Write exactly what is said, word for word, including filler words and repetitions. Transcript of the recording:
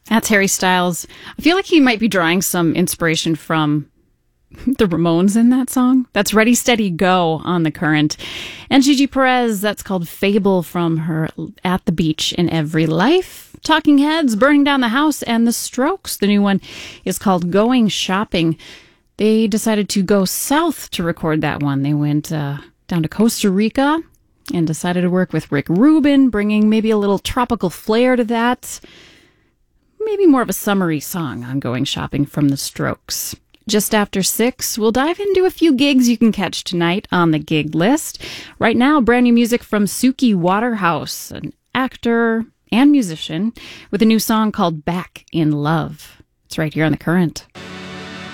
That's Harry Styles. I feel like he might be drawing some inspiration from the Ramones in that song. That's Ready, Steady, Go on The Current. And Gigi Perez, that's called Fable from her At the Beach in Every Life. Talking Heads, Burning Down the House, and The Strokes. The new one is called Going Shopping. They decided to go south to record that one. They went uh, down to Costa Rica and decided to work with Rick Rubin, bringing maybe a little tropical flair to that. Maybe more of a summery song on Going Shopping from The Strokes. Just after six, we'll dive into a few gigs you can catch tonight on the gig list. Right now, brand new music from Suki Waterhouse, an actor and musician, with a new song called Back in Love. It's right here on The Current.